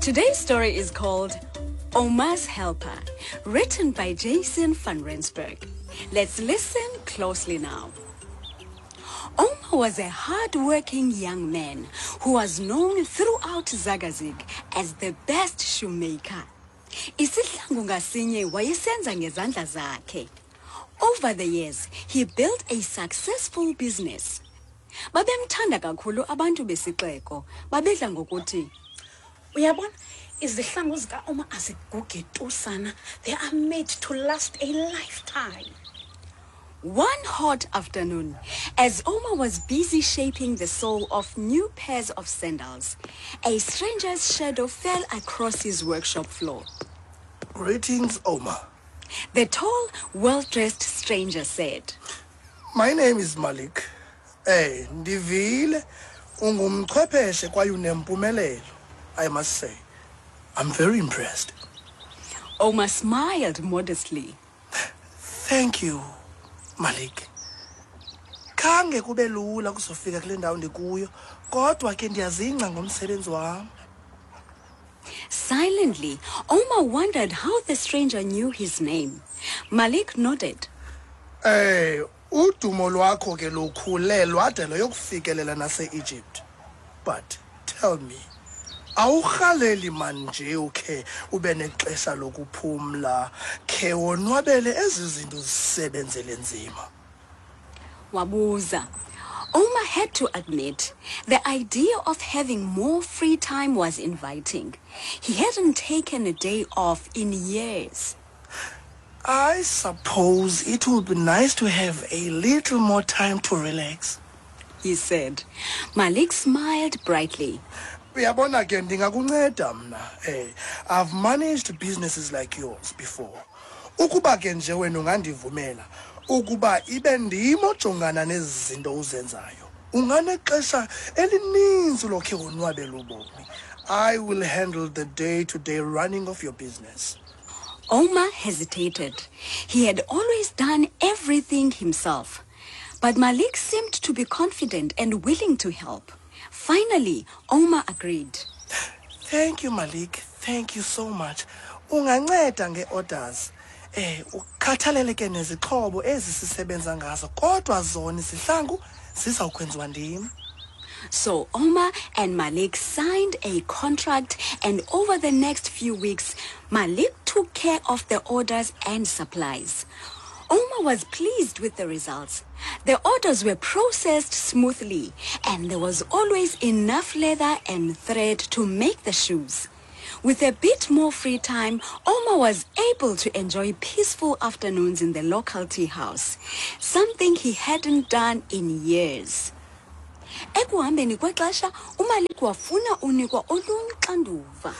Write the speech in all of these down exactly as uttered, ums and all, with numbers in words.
Today's story is called Omar's Helper, written by Jason van Rensburg. Let's listen closely now. Omar was a hard-working young man who was known throughout Zagazig as the best shoemaker. Isihlangu ngasinye wayesenza ngezandla zakhe. Over the years, he built a successful business. Babemthanda kakhulu abantu besixeko, babedla ngokuthi, uyabona, izihlangu zika Omar azigugi tusana. They are made to last a lifetime. One hot afternoon, as Omar was busy shaping the sole of new pairs of sandals, a stranger's shadow fell across his workshop floor. Greetings, Omar. The tall, well-dressed stranger said, My name is Malik. Hey, ndivile ungumchwepheshe kwaye unempumelelo. I must say, I'm very impressed. Omar smiled modestly. Thank you, Malik. Khange kube lula kuzofika kule ndawo ndikuyo, kodwa ke ndiyazingca ngomsebenzi wami. Silently, Omar wondered how the stranger knew his name. Malik nodded. Eh, udumo lwakho ke lukhule lwade loyokufikelela nase-Egypt. But tell me, awurhaleli manje ukhe ube nexesha lokuphumla khe wonwabele ezi zinto zisebenzele nzima? Wabuza. Omar had to admit the idea of having more free time was inviting. He hadn't taken a day off in years. I suppose it would be nice to have a little more time to relax, he said. Malik smiled brightly. Uyabona ke ndingakunceda mna. Eh, I've managed businesses like yours before. Ukuba ke nje wena ungandivumela ukuba ibe ndimo ojongana nezi zinto uzenzayo, unganexesha elininzi lokhe wonwabela ubomi. I will handle the day-to-day running of your business. Omar hesitated. He had always done everything himself. But Malik seemed to be confident and willing to help. Finally, Omar agreed. Thank you, Malik. Thank you so much. Unganceda nge-orders. Eh, ukhathalele ke nezixhobo ezi sisebenza ngazo, kodwa zona izihlangu zizawukwenziwa ndim. So Omar and Malik signed a contract, and over the next few weeks, Malik took care of the orders and supplies. Omar was pleased with the results. The orders were processed smoothly, and there was always enough leather and thread to make the shoes. With a bit more free time, Omar was able to enjoy peaceful afternoons in the local tea house, something he hadn't done in years. Ekuhambeni kwexesha, uMalik wafuna unikwa olunye uxanduva.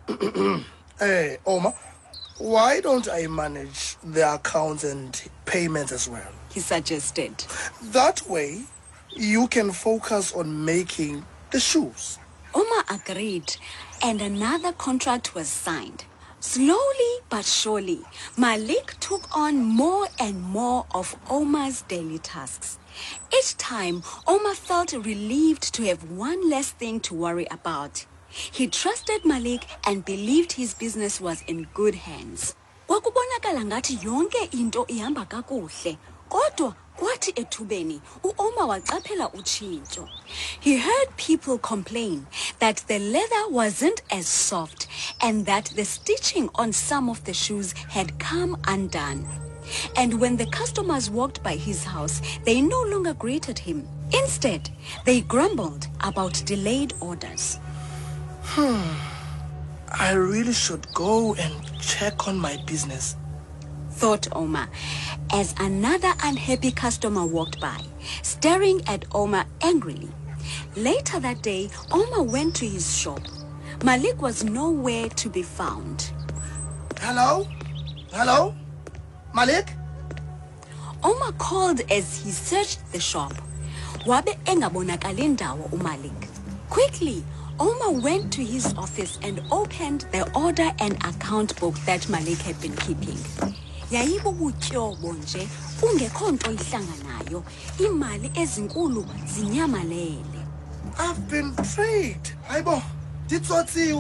Hey, Omar, why don't I manage the accounts and payments as well? He suggested. That way, you can focus on making the shoes. Omar agreed, and another contract was signed. Slowly but surely, Malik took on more and more of Omar's daily tasks. Each time, Omar felt relieved to have one less thing to worry about. He trusted Malik and believed his business was in good hands. Kwakubonakala ngathi yonke into ihamba kakuhle, kodwa kwathi ethubeni uOmar waqaphela utshintsho. He heard people complain that the leather wasn't as soft and that the stitching on some of the shoes had come undone. And when the customers walked by his house, they no longer greeted him. Instead, they grumbled about delayed orders. Hmm. I really should go and check on my business, thought Omar, as another unhappy customer walked by, staring at Omar angrily. Later that day, Omar went to his shop. Malik was nowhere to be found. Hello? Hello? Malik? Omar called as he searched the shop. Wabe engabonakali ndawo uMalik. Quickly, Omar went to his office and opened the order and account book that Malik had been keeping. Yayibubutyobo nje, kungekho nto ihlanganayo, imali ezinkulu zinyamalele. I've been prayed. Hayibo, nditsotsiwe.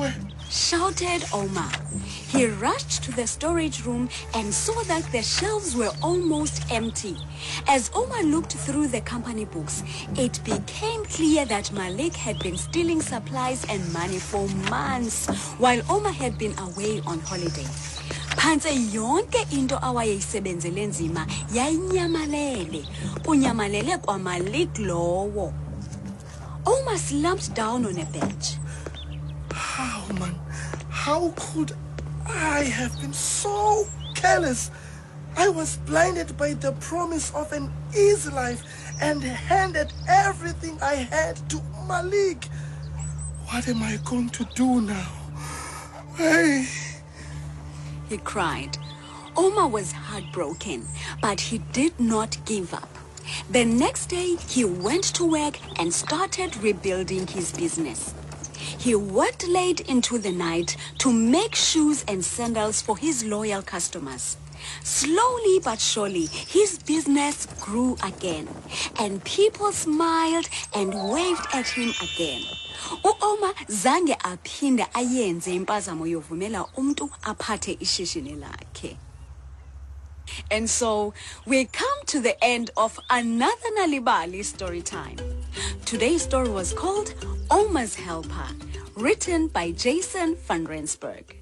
shouted Omar. He rushed to the storage room and saw that the shelves were almost empty. As Omar looked through the company books, it became clear that Malik had been stealing supplies and money for months while Omar had been away on holiday. Phantse yonke into awayeyisebenzele nzima yayinyamalele. Unyamalele kwa Malik lowo. Omar slumped down on a bench. How, man? How could I have been so careless? I was blinded by the promise of an easy life and handed everything I had to Malik. What am I going to do now? Hey. He cried. Omar was heartbroken, but he did not give up. The next day, he went to work and started rebuilding his business. He worked late into the night to make shoes and sandals for his loyal customers. Slowly but surely, his business grew again, and people smiled and waved at him again. U-Omar zange aphinde ayenze impazamo yovumela umntu aphathe ishishini lakhe. And so, we come to the end of another Nalibali story time. Today's story was called Omar's Helper, written by Jason van Rensburg.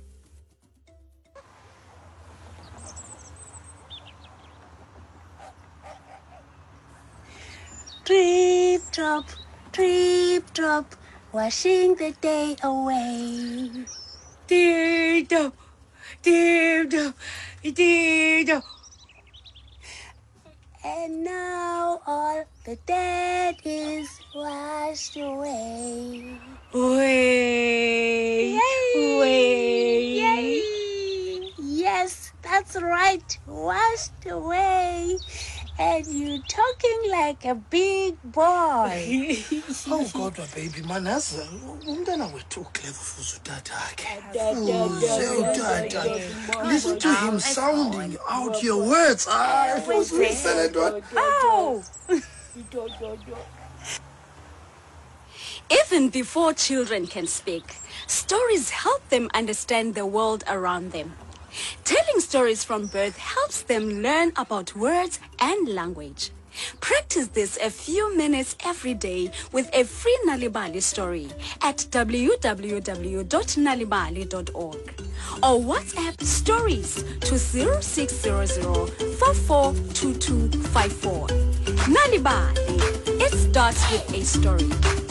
Drip drop, drip drop, washing the day away. Drip drop, drip drop, drip drop. And now all the dead is washed away. Way, Yay! way. Yay! Yes, that's right, washed away. And you talking like a big boy. Oh God, my baby, man, that's umntana wethu uclever futhi utatakhe. Listen to him sounding out your words. Ah, Oh! Even before children can speak, stories help them understand the world around them. Telling stories from birth helps them learn about words and language. Practice this a few minutes every day with a free Nalibali story at w w w dot nalibali dot org or WhatsApp stories to zero six zero zero, four four two two five four. Nalibali, it starts with a story.